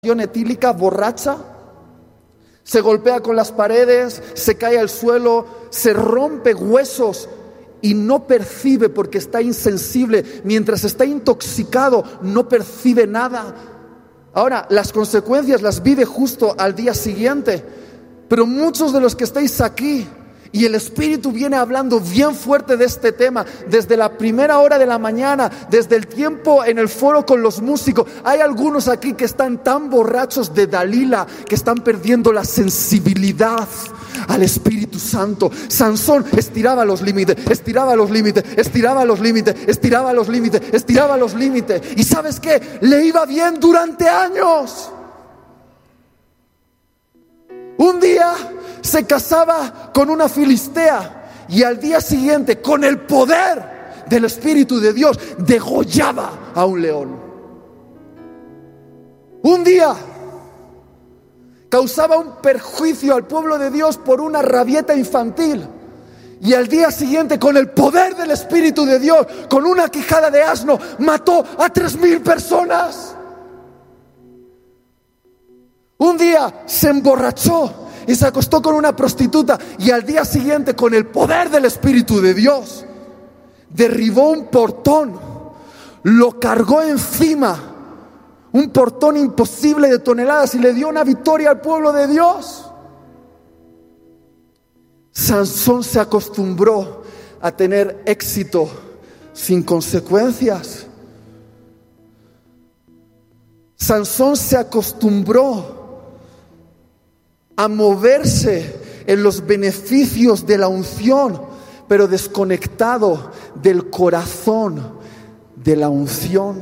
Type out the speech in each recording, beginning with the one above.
etílica, borracha, se golpea con las paredes, se cae al suelo, se rompe huesos y no percibe porque está insensible. Mientras está intoxicado, no percibe nada. Ahora, las consecuencias las vive justo al día siguiente. Pero muchos de los que estáis aquí, y el Espíritu viene hablando bien fuerte de este tema, desde la primera hora de la mañana, desde el tiempo en el foro con los músicos. Hay algunos aquí que están tan borrachos de Dalila que están perdiendo la sensibilidad al Espíritu Santo. Sansón estiraba los límites, estiraba los límites, estiraba los límites, estiraba los límites, estiraba los límites. ¿Y sabes qué? Le iba bien durante años. Un día se casaba con una filistea y al día siguiente, con el poder del Espíritu de Dios, degollaba a un león. Un día causaba un perjuicio al pueblo de Dios por una rabieta infantil y al día siguiente, con el poder del Espíritu de Dios, con una quijada de asno, mató a 3,000 personas. Un día se emborrachó y se acostó con una prostituta y al día siguiente, con el poder del Espíritu de Dios, derribó un portón, lo cargó encima, un portón imposible de toneladas, y le dio una victoria al pueblo de Dios. Sansón se acostumbró a tener éxito sin consecuencias. Sansón se acostumbró a moverse en los beneficios de la unción, pero desconectado del corazón de la unción.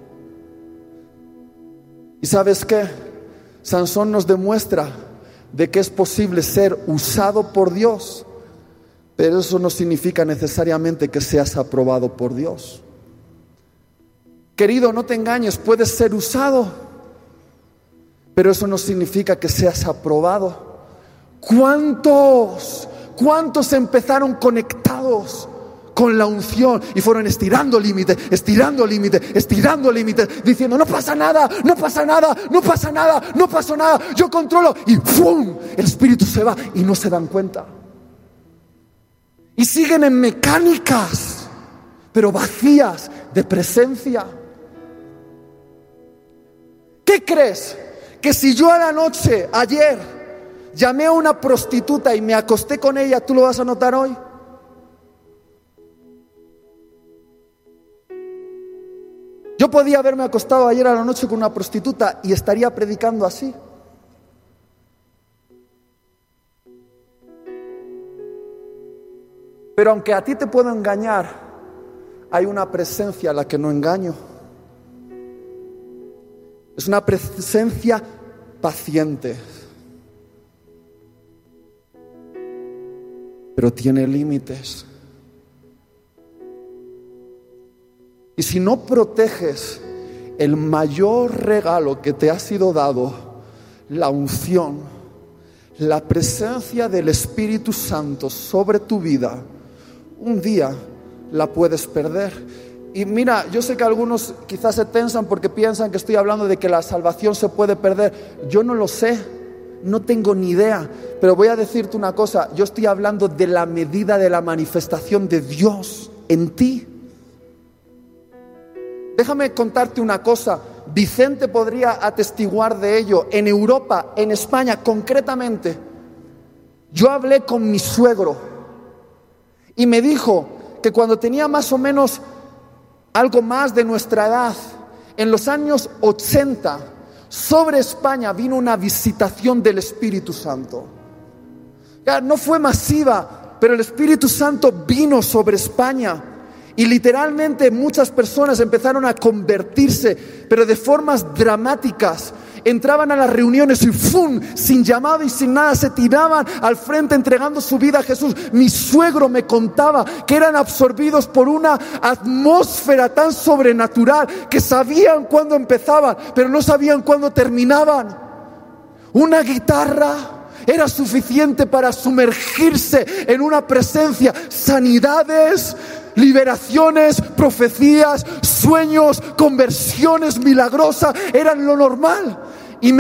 ¿Y sabes qué? Sansón nos demuestra de que es posible ser usado por Dios, pero eso no significa necesariamente que seas aprobado por Dios. Querido, no te engañes, puedes ser usado, pero eso no significa que seas aprobado. ¿Cuántos empezaron conectados con la unción y fueron estirando límites, estirando límites, estirando límites, diciendo: no pasa nada, no pasa nada, no pasa nada, no pasó nada, yo controlo, y ¡pum!, el Espíritu se va y no se dan cuenta? Y siguen en mecánicas, pero vacías de presencia. ¿Qué crees? Que si yo a la noche, ayer, llamé a una prostituta y me acosté con ella, ¿tú lo vas a notar hoy? Yo podía haberme acostado ayer a la noche con una prostituta y estaría predicando así. Pero aunque a ti te puedo engañar, hay una presencia a la que no engaño. Es una presencia paciente, pero tiene límites. Y si no proteges el mayor regalo que te ha sido dado, la unción, la presencia del Espíritu Santo sobre tu vida, un día la puedes perder. Y mira, yo sé que algunos quizás se tensan porque piensan que estoy hablando de que la salvación se puede perder. Yo no lo sé, no tengo ni idea, pero voy a decirte una cosa: yo estoy hablando de la medida de la manifestación de Dios en ti. Déjame contarte una cosa, Vicente podría atestiguar de ello. En Europa, en España concretamente, yo hablé con mi suegro y me dijo que cuando tenía más o menos algo más de nuestra edad, en los años 80, sobre España vino una visitación del Espíritu Santo. No fue masiva, pero el Espíritu Santo vino sobre España y literalmente muchas personas empezaron a convertirse, pero de formas dramáticas. Entraban a las reuniones y ¡fum!, sin llamado y sin nada, se tiraban al frente entregando su vida a Jesús. Mi suegro me contaba que eran absorbidos por una atmósfera tan sobrenatural que sabían cuándo empezaban, pero no sabían cuándo terminaban. Una guitarra era suficiente para sumergirse en una presencia. Sanidades, liberaciones, profecías, sueños, conversiones milagrosas eran lo normal.